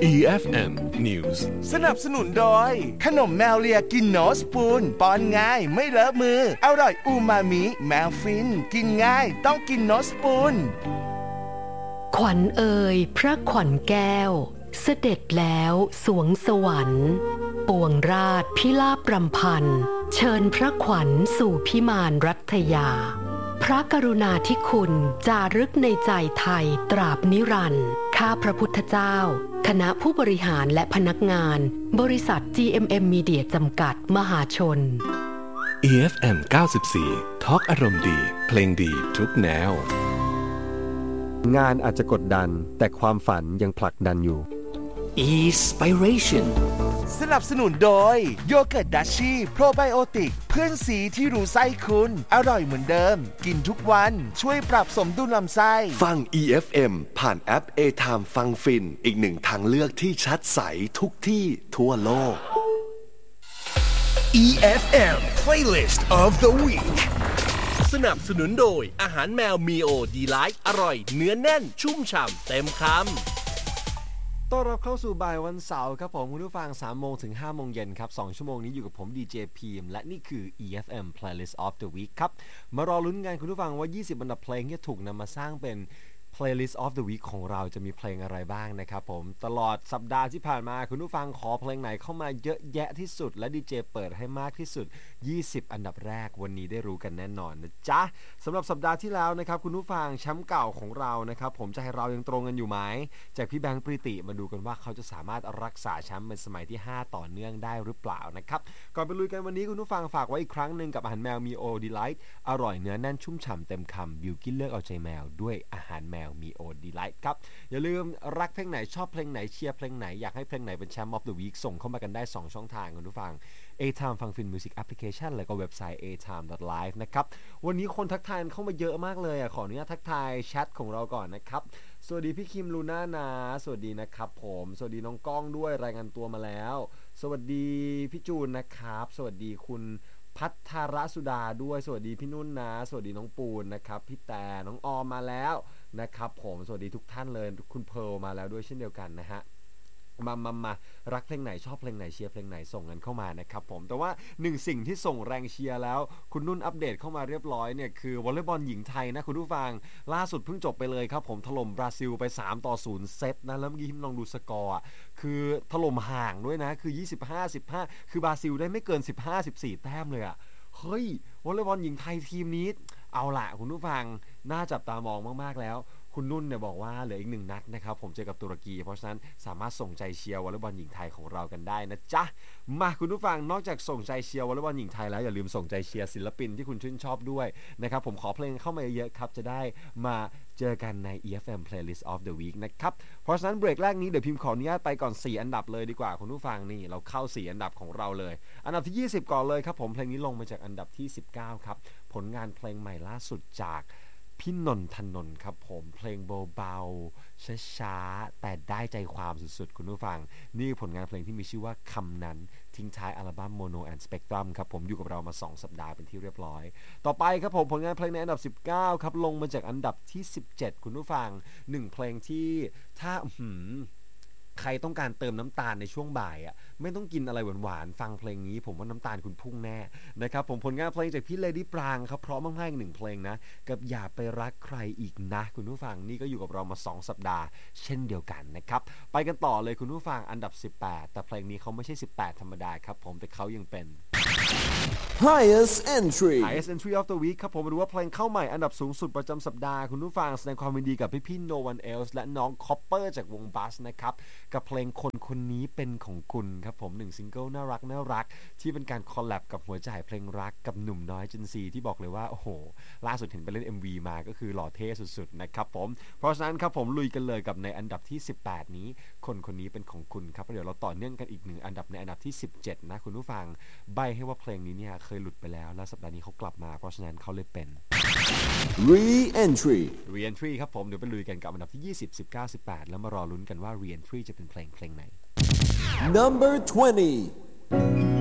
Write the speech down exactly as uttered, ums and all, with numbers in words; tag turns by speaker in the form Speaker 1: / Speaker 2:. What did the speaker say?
Speaker 1: อี เอฟ เอ็ม News
Speaker 2: สนับสนุนโดยขนมแมวเลียกินโนสปูนป้อนง่ายไม่เลอะมืออร่อยอูมามิแมวฟินกินง่ายต้องกินโนสปูน
Speaker 3: ขวัญเอ่ยพระขวัญแก้วเสด็จแล้วสวงสวรรค์ปวงราชพิลาภรำพันเชิญพระขวัญสู่พิมานรัตยาพระกรุณาธิคุณจารึกในใจไทยตราบนิรันดร์ข้าพระพุทธเจ้าคณะผู้บริหารและพนักงานบริษัท จี เอ็ม เอ็ม Media จำกัดมหาชน
Speaker 1: อี เอฟ เอ็ม เก้าสิบสี่ ทอล์กอารมณ์ดีเพลงดีทุกแนว
Speaker 4: งานอาจจะกดดันแต่ความฝันยังผลักดันอยู่
Speaker 5: Inspiration
Speaker 2: สนับสนุนโดยโยเกิร์ตดัชชี่โปรไบโอติกเพื่อนสีที่รู้ไส้คุณอร่อยเหมือนเดิมกินทุกวันช่วยปรับสมดุลลำไส้
Speaker 6: ฟัง อี เอฟ เอ็ม ผ่านแอป A-Time ฟังฟินอีกหนึ่งทางเลือกที่ชัดใสทุกที่ทั่วโลก
Speaker 7: อี เอฟ เอ็ม Playlist of the Week สนับสนุนโดยอาหารแมวมีโอดีไลท์อร่อยเนื้อแน่นชุ่มฉ่ำเต็มคำ
Speaker 4: ต้อนรับเข้าสู่บ่ายวันเสาร์ครับผมคุณผู้ฟัง สามโมงถึงห้าโมงเย็นครับสองชั่วโมงนี้อยู่กับผมดีเจพีมและนี่คือ อี เอฟ เอ็ม Playlist of the Week ครับมารอลุ้นกันคุณผู้ฟังว่ายี่สิบอันดับเพลงที่ถูกนำมาสร้างเป็น Playlist of the Week ของเราจะมีเพลงอะไรบ้างนะครับผมตลอดสัปดาห์ที่ผ่านมาคุณผู้ฟังขอเพลงไหนเข้ามาเยอะแยะที่สุดและดีเจเปิดให้มากที่สุดยี่สิบอันดับแรกวันนี้ได้รู้กันแน่นอนนะจ๊ะสำหรับสัปดาห์ที่แล้วนะครับคุณผู้ฟังแชมป์เก่าของเรานะครับผมจะให้เรายังตรงกันอยู่ไหมจากพี่แบงค์ปริติมาดูกันว่าเขาจะสามารถรักษาแชมป์เป็นสมัยที่ห้าต่อเนื่องได้หรือเปล่านะครับก่อนไปลุยกันวันนี้คุณผู้ฟังฝากไว้อีกครั้งหนึ่งกับอาหารแมวมีโอดีไลท์อร่อยเนื้อแน่นชุ่มฉ่ำเต็มคำบิวกิ้นเลือกเอาใจแมวด้วยอาหารแมวมีโอดีไลท์ครับอย่าลืมรักเพลงไหนชอบเพลงไหนเชียร์เพลงไหนอยากให้เพลงไหนเป็นแชมป์ of the week ส่งเข้ามากันได้สองช่องทางคุณผู้ฟัง A-Time ฟังฟินมิวสิกแอปพลิเคชันแล้วก็เว็บไซต์ เอ ไทม์ ดอท ไลฟ์ นะครับวันนี้คนทักทายเข้ามาเยอะมากเลยอ่ะขออนุญาตทักทายแชทของเราก่อนนะครับสวัสดีพี่คิมลูน่านะสวัสดีนะครับผมสวัสดีน้องก้องด้วยรายงานตัวมาแล้วสวัสดีพี่จูนนะครับสวัสดีคุณพัทรสุดาด้วยสวัสดีพี่นุ่นนะสวัสดีน้องปูนนะครับพี่แต่น้องออมมาแล้วนะครับผมสวัสดีทุกท่านเลยคุณเพิร์ลมาแล้วด้วยเช่นเดียวกันนะฮะมามามารักเพลงไหนชอบเพลงไหนเชียร์เพลงไหนส่งกันเข้ามานะครับผมแต่ว่าหนึ่งสิ่งที่ส่งแรงเชียร์แล้วคุณนุ่นอัปเดตเข้ามาเรียบร้อยเนี่ยคือวอลเลย์บอลหญิงไทยนะคุณผู้ฟังล่าสุดเพิ่งจบไปเลยครับผมถล่มบราซิลไปสามต่อศูนย์เซตนะแล้วเมื่อกี้ลองดูสกอร์คือถล่มห่างด้วยนะคือยี่สิบห้า สิบห้าคือบราซิลได้ไม่เกินสิบห้า สิบสี่แต้มเลยอะเฮ้ยวอลเลย์บอลหญิงไทยทีมนี้เอาล่ะคุณผู้ฟังน่าจับตามองมากๆแล้วคุณนุ่นเนี่ยบอกว่าเหลืออีกหนึ่งนัดนะครับผมเจอกับตุรกีเพราะฉะนั้นสามารถส่งใจเชียร์วอลเลย์บอลหญิงไทยของเรากันได้นะจ๊ะมาคุณผู้ฟังนอกจากส่งใจเชียร์วอลเลย์บอลหญิงไทยแล้วอย่าลืมส่งใจเชียร์ศิลปินที่คุณชื่นชอบด้วยนะครับผมขอเพลงเข้ามาเยอะๆครับจะได้มาเจอกันใน อี เอฟ เอ็ม Playlist of the Week นะครับเพราะฉะนั้นเบรกแรกนี้เดี๋ยวพิมพ์ขออนุญาตไปก่อนสี่อันดับเลยดีกว่าคุณผู้ฟังนี่เราเข้าสี่อันดับของเราเลยอันดับที่ยี่สิบก่อนเลยครับผมเพลงนี้ลงมาจากอันดับที่สิบเก้าครับผลงานเพลงใหม่ล่าสุดจากพี่นนทนนท์ครับผมเพลงเบาๆช้าๆแต่ได้ใจความสุดๆคุณผู้ฟังนี่ผลงานเพลงที่มีชื่อว่าคำนั้นทิ้งท้ายอัลบั้ม Mono and Spectrum ครับผมอยู่กับเรามาสองสัปดาห์เป็นที่เรียบร้อยต่อไปครับผมผลงานเพลงในอันดับสิบเก้าครับลงมาจากอันดับที่สิบเจ็ดคุณผู้ฟังหนึ่งเพลงที่ถ้าหืมใครต้องการเติมน้ำตาลในช่วงบ่ายอ่ะไม่ต้องกินอะไรหวานๆฟังเพลงนี้ผมว่าน้ำตาลคุณพุ่งแน่นะครับผมผลงานเพลงจากพี่เลดี้ปรางครับเพราะมากๆหนึ่งเพลงนะกับอย่าไปรักใครอีกนะคุณผู้ฟังนี่ก็อยู่กับเรามาสองสัปดาห์เช่นเดียวกันนะครับไปกันต่อเลยคุณผู้ฟังอันดับสิบแปดแต่เพลงนี้เขาไม่ใช่สิบแปดธรรมดาครับผมแต่เขายังเป็น
Speaker 7: Highest Entry
Speaker 4: Highest Entry of the Week ครับผมมาดูว่าเพลงเข้าใหม่อันดับสูงสุดประจำสัปดาห์คุณผู้ฟังแสดงความยินดีกับพี่ๆ No One Else และน้อง Copper จากวง Buzz นะครับกับเพลงคนคนนี้เป็นของคุณครับผมหนึ่งซิงเกิลน่ารักน่ารักที่เป็นการคอลแลบกับหัวใจเพลงรักกับหนุ่มน้อย Gen Z ที่บอกเลยว่าโอ้โหล่าสุดเห็นไปเล่น เอ็ม วี มาก็คือหล่อเท่สุดๆนะครับผมเพราะฉะนั้นครับผมลุยกันเลยกับในอันดับที่สิบแปดนี้คนคนนี้เป็นของคุณครับเดี๋ยวเราต่อเนื่องกันอีกหนึ่งอันดับในอันดับที่สิบเจ็ดนะคุณผู้ฟังใบให้ว่าเพลงนี้เนี่ยเคยหลุดไปแล้วแล้วสัปดาห์นี้เขากลับมาเพราะฉะนั้นเขาเลยเป็น
Speaker 7: Re-Entry
Speaker 4: Re-Entry ครับผมเดี๋ยวไปลุยกันกับอันดับที่ยี่สิบ สิบเก้า สิบแปดแล้วมารอลุ้นกันว่า Re-Entry จะเป็นเพลงเพลงไหน
Speaker 7: Number twenty